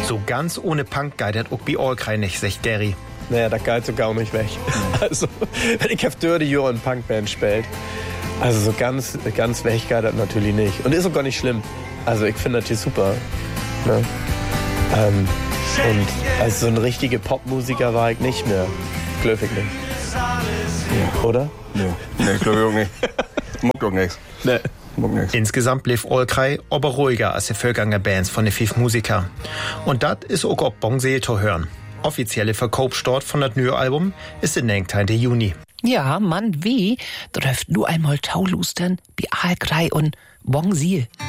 So ganz ohne Punk geidert auch bei Allkrei nicht, sagt Gary. Naja, das geht so gar nicht weg. Also, ich habe 30 Jahre in Punkband gespielt. Also so ganz weg geht das natürlich nicht. Und ist auch gar nicht schlimm. Also ich finde das hier super. Ne? Und als so ein richtiger Popmusiker war ich nicht mehr. Glaube ich nicht. Ja. Oder? Nee, glaube ich auch nicht. Muckt auch nichts. Nee. Insgesamt blieb Allkrei aber ruhiger als die Vorgängerbands von den 5 Musikern. Und das ist auch auf Bongsee zu hören. Offizielle Verkaufsstart von das neue Album ist der 19. Juni. Ja, Mann, wie? Dürft nur einmal taulustern, wie Allkrei und Bongsee.